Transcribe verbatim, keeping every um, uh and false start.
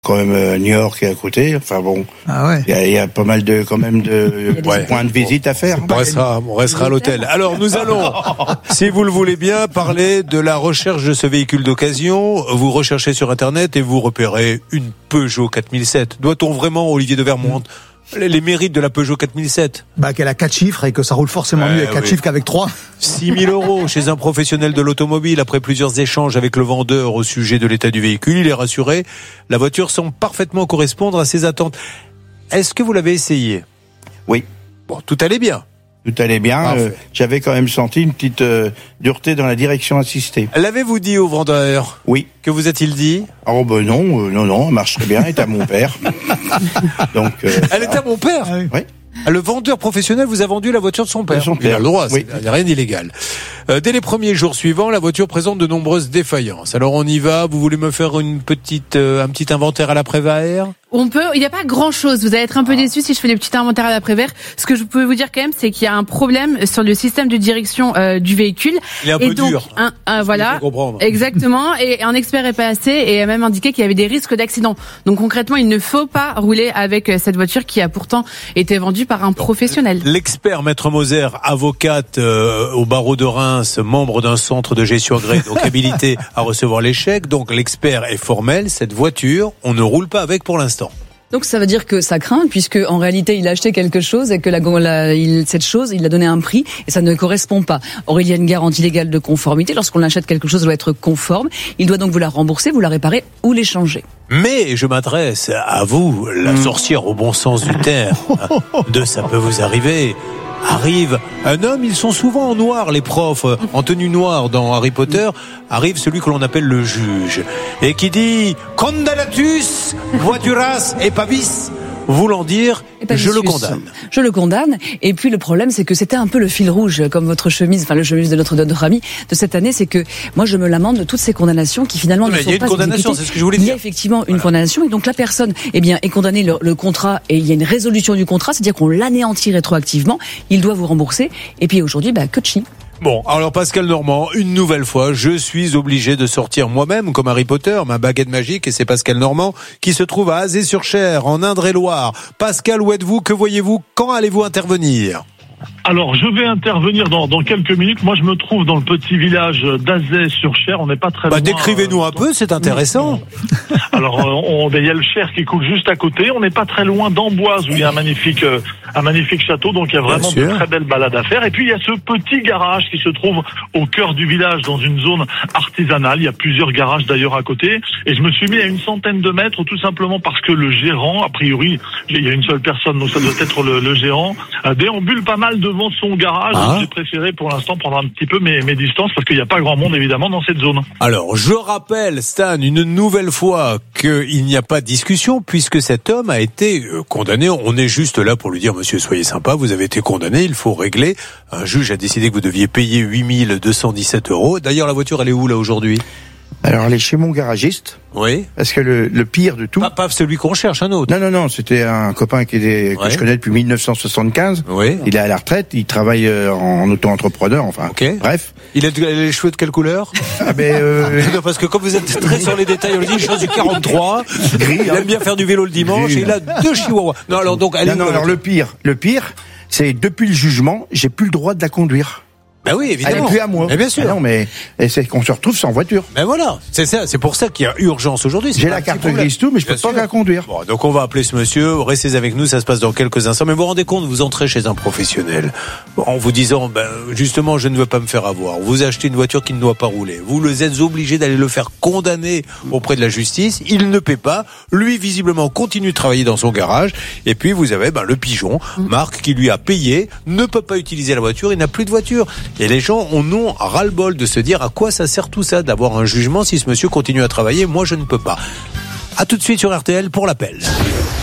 quand même euh, New York est à côté. Enfin bon, ah ouais. il y a, y a pas mal de quand même de ouais. points de visite à faire. On restera, on restera à l'hôtel. Alors nous allons, si vous le voulez bien, parler de la recherche de ce véhicule d'occasion. Vous recherchez sur Internet et vous repérez une Peugeot quatre mille sept. Doit-on vraiment, Olivier de Vermont, les, les mérites de la Peugeot quatre mille sept? Bah qu'elle a quatre chiffres et que ça roule forcément euh, mieux avec quatre oui. chiffres qu'avec trois. six mille euros chez un professionnel de l'automobile. Après plusieurs échanges avec le vendeur au sujet de l'état du véhicule, il est rassuré. La voiture semble parfaitement correspondre à ses attentes. Est-ce que vous l'avez essayé? Oui. Bon, tout allait bien. Tout allait bien. Euh, j'avais quand même senti une petite euh, dureté dans la direction assistée. L'avez-vous dit au vendeur? Oui. Que vous a-t-il dit? Oh ben non, euh, non, non, elle marche très bien. Elle est à mon père. Donc. Euh, elle est à mon père. Ah oui. Oui. Le vendeur professionnel vous a vendu la voiture de son père. De son père. Il a le droit, oui. il n'y a rien d'illégal. Euh, dès les premiers jours suivants, la voiture présente de nombreuses défaillances. Alors on y va, vous voulez me faire une petite, euh, un petit inventaire à l'après-vert? On peut, il n'y a pas grand chose. Vous allez être un peu déçus si je fais des petits inventaires à l'après-vert. Ce que je peux vous dire quand même, c'est qu'il y a un problème sur le système de direction euh, du véhicule. Il est un et peu donc, dur. Un, un, voilà. Comprendre. Exactement. Et un expert est passé et a même indiqué qu'il y avait des risques d'accident. Donc concrètement, il ne faut pas rouler avec cette voiture qui a pourtant été vendue par un professionnel. L'expert Maître Moser, avocate euh, au barreau de Reims, membre d'un centre de gestion agréé, donc habilité à recevoir les chèques. Donc l'expert est formel. Cette voiture, on ne roule pas avec pour l'instant. Donc ça veut dire que ça craint, puisque en réalité il a acheté quelque chose et que la, la, il, cette chose, il a donné un prix et ça ne correspond pas. Or il y a une garantie légale de conformité. Lorsqu'on achète quelque chose, ça doit être conforme. Il doit donc vous la rembourser, vous la réparer ou l'échanger. Mais je m'adresse à vous, la sorcière au bon sens du terme, de ça peut vous arriver. Arrive un homme, ils sont souvent en noir, les profs, en tenue noire dans Harry Potter. Arrive celui que l'on appelle le juge et qui dit condamnatus voituras et pavis, voulant dire je le condamne. Je le condamne. Et puis le problème, c'est que c'était un peu le fil rouge, comme votre chemise, enfin le chemise de notre, de notre ami de cette année, c'est que moi je me lamente de toutes ces condamnations qui finalement mais ne sont pas exécutées. Il y a une condamnation, c'est ce que je voulais dire. Il y a effectivement une voilà. condamnation et donc la personne, eh bien, est condamnée le, le contrat et il y a une résolution du contrat, c'est-à-dire qu'on l'anéantit rétroactivement. Il doit vous rembourser. Et puis aujourd'hui, bah que de chi. Bon, alors Pascal Normand, une nouvelle fois, je suis obligé de sortir moi-même, comme Harry Potter, ma baguette magique, et c'est Pascal Normand qui se trouve à Azé-sur-Cher, en Indre-et-Loire. Pascal, où êtes-vous? Que voyez-vous? Quand allez-vous intervenir? Alors, je vais intervenir dans, dans quelques minutes. Moi, je me trouve dans le petit village d'Azay-sur-Cher. On n'est pas très bah, loin. Décrivez-nous un peu, c'est intéressant. Alors, on, il y a le Cher qui coule juste à côté. On n'est pas très loin d'Amboise, où il y a un magnifique, euh, un magnifique château. Donc, il y a vraiment de très belles balades à faire. Et puis, il y a ce petit garage qui se trouve au cœur du village, dans une zone artisanale. Il y a plusieurs garages d'ailleurs à côté. Et je me suis mis à une centaine de mètres, tout simplement parce que le gérant, a priori, il y a une seule personne, donc ça doit être le, le gérant, euh, déambule pas mal devant son garage. Ah. J'ai préféré pour l'instant prendre un petit peu mes, mes distances parce qu'il n'y a pas grand monde évidemment dans cette zone. Alors je rappelle, Stan, une nouvelle fois qu'il n'y a pas de discussion puisque cet homme a été condamné. On est juste là pour lui dire monsieur soyez sympa, vous avez été condamné, il faut régler. Un juge a décidé que vous deviez payer huit mille deux cent dix-sept euros. D'ailleurs la voiture elle est où là aujourd'hui? Alors, elle est chez mon garagiste. Oui. Parce que le, le pire de tout. Pas, pas celui qu'on cherche, un autre. Non, non, non, c'était un copain qui était, que ouais. je connais depuis mille neuf cent soixante-quinze. Oui. Il est à la retraite, il travaille en auto-entrepreneur, enfin. Ok. Bref. Il a les cheveux de quelle couleur? Ah, ben, euh... non, parce que comme vous êtes très sur les détails, on le dit, je suis du quarante-trois. Gris, il aime bien faire du vélo le dimanche, Gris, et il a deux chihuahuas. Non, alors, donc, allez. Non, non, alors, le pire, le pire, c'est depuis le jugement, j'ai plus le droit de la conduire. Ben oui, évidemment. Elle est plus à moi. Mais bien sûr. Ah non, mais c'est qu'on se retrouve sans voiture. Ben voilà, c'est ça, c'est pour ça qu'il y a urgence aujourd'hui. J'ai la carte grise tout, mais je peux pas la conduire. Bon, donc on va appeler ce monsieur. Restez avec nous, ça se passe dans quelques instants. Mais vous vous rendez compte, vous entrez chez un professionnel en vous disant, ben justement, je ne veux pas me faire avoir. Vous achetez une voiture qui ne doit pas rouler. Vous les êtes obligé d'aller le faire condamner auprès de la justice. Il ne paie pas. Lui, visiblement, continue de travailler dans son garage. Et puis vous avez ben le pigeon, Marc, qui lui a payé, ne peut pas utiliser la voiture. Il n'a plus de voiture. Et les gens ont non ras-le-bol de se dire à quoi ça sert tout ça d'avoir un jugement si ce monsieur continue à travailler. Moi je ne peux pas. À tout de suite sur R T L pour l'appel.